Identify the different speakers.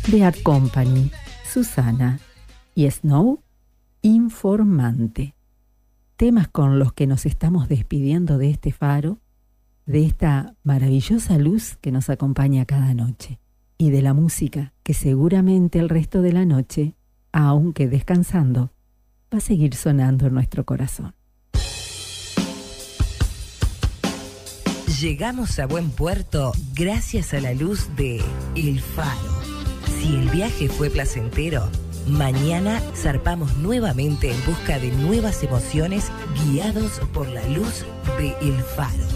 Speaker 1: de Art Company, Susana y Snow, Informante. Temas con los que nos estamos despidiendo de este faro, de esta maravillosa luz que nos acompaña cada noche y de la música que seguramente el resto de la noche, aunque descansando, va a seguir sonando en nuestro corazón.
Speaker 2: Llegamos a buen puerto gracias a la luz de El Faro. Si el viaje fue placentero, mañana zarpamos nuevamente en busca de nuevas emociones guiados por la luz de El Faro.